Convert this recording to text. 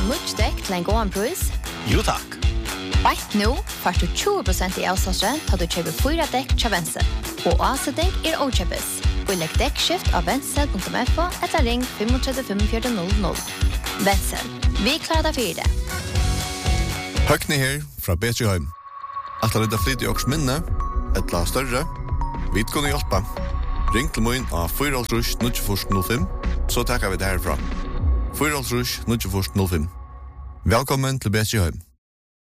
nytt dekk til en god pris? Jo takk. Right nu får du 20% i avslagsrent da du kjøper 4 dekk til Wenzel. Og avsetning okjøpes. Og legg dekkskift av wenzel.fo eller ring 35 45 00. Wenzel, vi klarer deg for det. Høgni her fra Betriheim. At det er flyt i åks minne, et la større, vi kunne hjelpe. Ring til min av 4-0-05, så takker vi det herfra. 4-0-05. Velkommen til Betriheim.